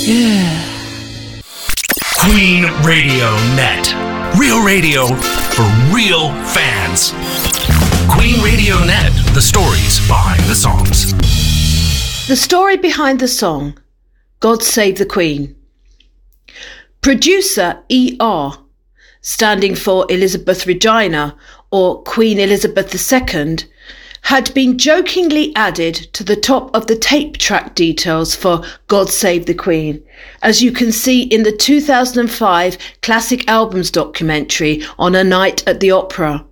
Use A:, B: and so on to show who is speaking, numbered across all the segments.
A: Yeah.
B: Queen Radio Net. Real radio for real fans. Queen Radio Net. The stories behind the songs.
A: The story behind the song, God Save the Queen. Producer ER, standing for Elizabeth Regina or Queen Elizabeth II, had been jokingly added to the top of the tape track details for God Save the Queen, as you can see in the 2005 Classic Albums documentary on A Night at the Opera.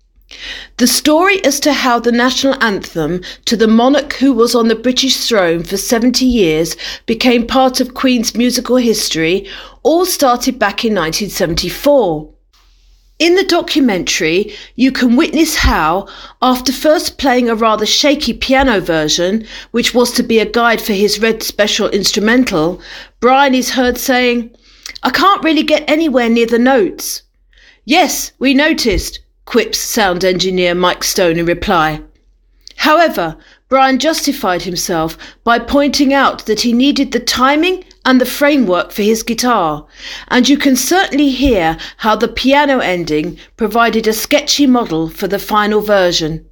A: The story as to how the national anthem to the monarch who was on the British throne for 70 years became part of Queen's musical history all started back in 1974. In the documentary, you can witness how, after first playing a rather shaky piano version, which was to be a guide for his Red Special instrumental, Brian is heard saying, "I can't really get anywhere near the notes." "Yes, we noticed," quips sound engineer Mike Stone in reply. However, Brian justified himself by pointing out that he needed the timing and the framework for his guitar, and you can certainly hear how the piano ending provided a sketchy model for the final version.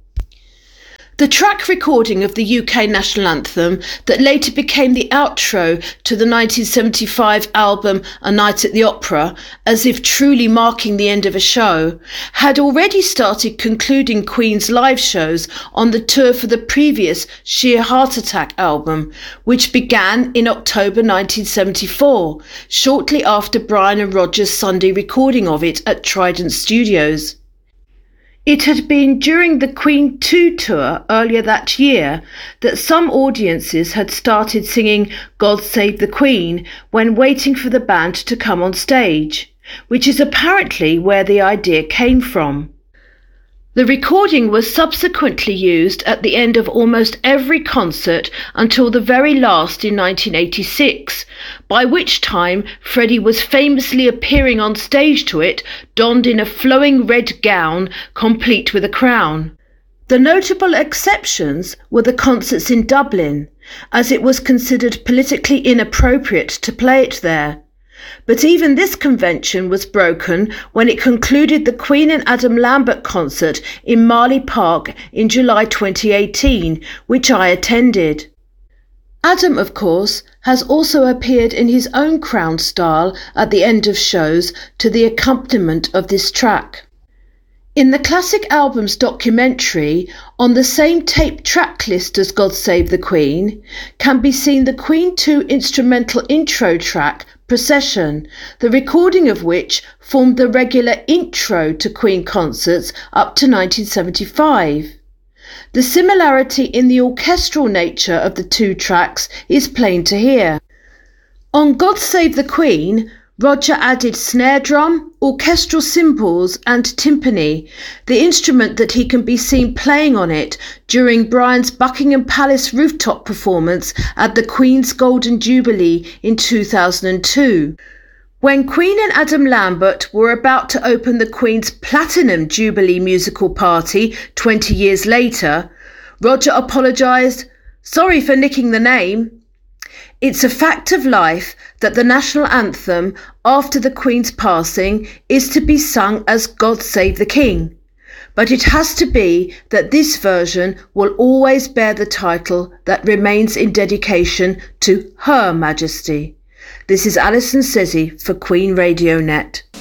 A: The track recording of the UK national anthem that later became the outro to the 1975 album A Night at the Opera, as if truly marking the end of a show, had already started concluding Queen's live shows on the tour for the previous Sheer Heart Attack album, which began in October 1974, shortly after Brian and Roger's Sunday recording of it at Trident Studios. It had been during the Queen 2 tour earlier that year that some audiences had started singing God Save the Queen when waiting for the band to come on stage, which is apparently where the idea came from. The recording was subsequently used at the end of almost every concert until the very last in 1986, by which time Freddie was famously appearing on stage to it, donned in a flowing red gown complete with a crown. The notable exceptions were the concerts in Dublin, as it was considered politically inappropriate to play it there. But even this convention was broken when it concluded the Queen and Adam Lambert concert in Marley Park in July 2018, which I attended. Adam, of course, has also appeared in his own crown style at the end of shows to the accompaniment of this track. In the Classic Albums documentary, on the same tape track list as God Save the Queen, can be seen the Queen 2 instrumental intro track, Procession, the recording of which formed the regular intro to Queen concerts up to 1975. The similarity in the orchestral nature of the two tracks is plain to hear. On God Save the Queen, Roger added snare drum, orchestral cymbals and timpani, the instrument that he can be seen playing on it during Brian's Buckingham Palace rooftop performance at the Queen's Golden Jubilee in 2002. When Queen and Adam Lambert were about to open the Queen's Platinum Jubilee musical party 20 years later, Roger apologised, "Sorry for nicking the name." It's a fact of life that the national anthem after the Queen's passing is to be sung as God Save the King, but it has to be that this version will always bear the title that remains in dedication to Her Majesty. This is Alison Sezzi for Queen Radio Net.